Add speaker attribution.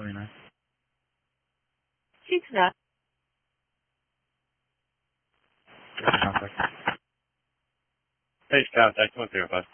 Speaker 1: 29.
Speaker 2: She's not.
Speaker 1: Contact.
Speaker 3: Hey, Scott, I went there, bud.